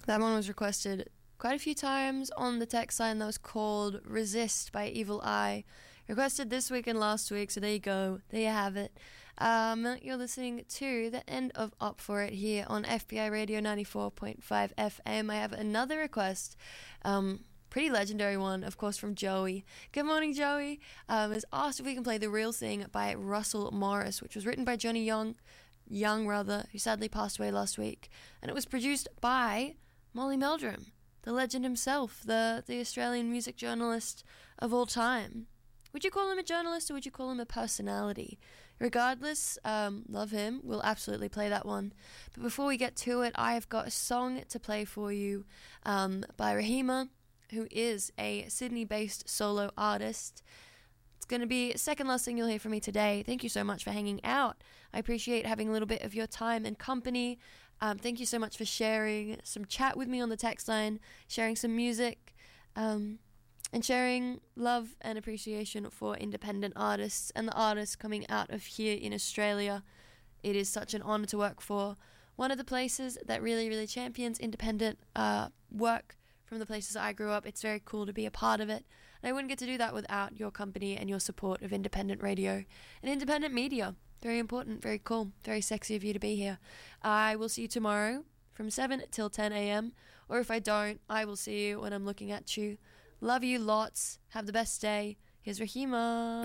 That one was requested quite a few times on the text line. That was called Resist by Evil Eye. Requested this week and last week, so there you go. There you have it. You're listening to the end of Up For It here on FBI Radio 94.5 FM. I have another request. Pretty legendary one, of course, from Joey. Good morning, Joey. Has asked if we can play The Real Thing by Russell Morris, which was written by Johnny Young, who sadly passed away last week. And it was produced by Molly Meldrum, the legend himself, the Australian music journalist of all time. Would you call him a journalist or would you call him a personality? Regardless, love him. We'll absolutely play that one. But before we get to it, I have got a song to play for you by Rahima, who is a Sydney-based solo artist. It's going to be second last thing you'll hear from me today. Thank you so much for hanging out. I appreciate having a little bit of your time and company. Thank you so much for sharing some chat with me on the text line, sharing some music, and sharing love and appreciation for independent artists and the artists coming out of here in Australia. It is such an honour to work for one of the places that really, really champions independent work from the places I grew up. It's very cool to be a part of it. And I wouldn't get to do that without your company and your support of independent radio and independent media. Very important, very cool, very sexy of you to be here. I will see you tomorrow from 7 till 10 a.m. Or if I don't, I will see you when I'm looking at you. Love you lots. Have the best day. Here's Rahima.